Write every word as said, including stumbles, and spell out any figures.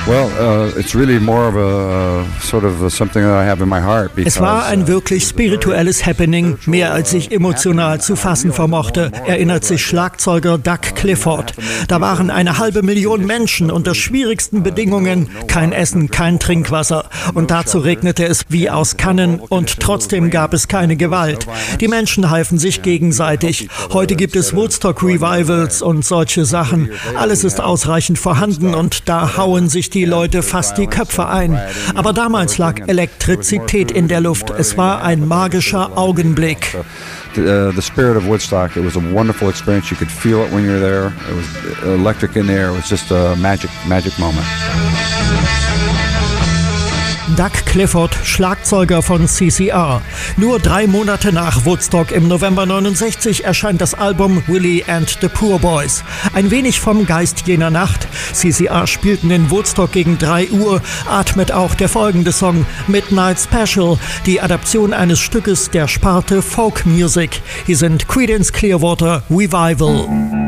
Es war ein wirklich spirituelles Happening, mehr als ich emotional zu fassen vermochte, erinnert sich Schlagzeuger Doug Clifford. Da waren eine halbe Million Menschen unter schwierigsten Bedingungen, kein Essen, kein Trinkwasser. Und dazu regnete es wie aus Kannen und trotzdem gab es keine Gewalt. Die Menschen halfen sich gegenseitig. Heute gibt es Woodstock-Revivals und solche Sachen. Alles ist ausreichend vorhanden und da hauen sich die Leute fast die Köpfe ein. Aber damals lag Elektrizität in der Luft. Es war ein magischer Augenblick. Uh, the spirit of Woodstock, it was a wonderful experience. You could feel it when you were there. It was electric in the air. It was just a magic, magic moment. Doug Clifford, Schlagzeuger von C C R. Nur drei Monate nach Woodstock im November neunundsechzig erscheint das Album Willie and the Poor Boys. Ein wenig vom Geist jener Nacht. C C R spielten in Woodstock gegen drei Uhr, atmet auch der folgende Song Midnight Special, die Adaption eines Stückes der Sparte Folk Music. Hier sind Creedence Clearwater Revival.